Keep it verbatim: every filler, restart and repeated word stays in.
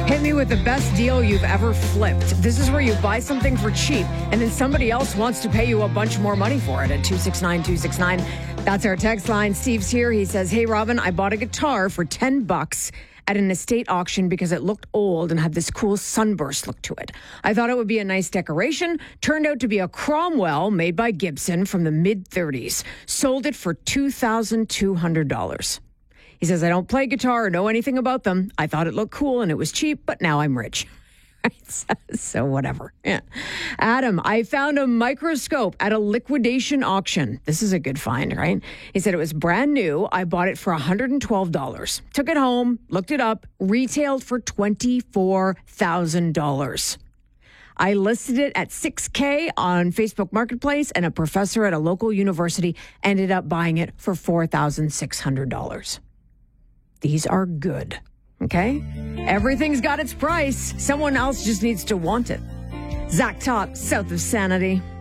Hit me with the best deal you've ever flipped. This is where you buy something for cheap and then somebody else wants to pay you a bunch more money for it at two six nine two six nine. That's our text line. Steve's here. He says, hey, Robin, I bought a guitar for ten bucks at an estate auction because it looked old and had this cool sunburst look to it. I thought it would be a nice decoration. Turned out to be a Cromwell made by Gibson from the mid thirties. Sold it for two thousand two hundred dollars. He says, I don't play guitar or know anything about them. I thought it looked cool and it was cheap, but now I'm rich. So whatever. Yeah. Adam, I found a microscope at a liquidation auction. This is a good find, right? He said it was brand new. I bought it for one hundred twelve dollars. Took it home, looked it up, retailed for twenty-four thousand dollars. I listed it at six K on Facebook Marketplace, and a professor at a local university ended up buying it for four thousand six hundred dollars. These are good. Okay? Everything's got its price. Someone else just needs to want it. Zach Top, south of Sanity.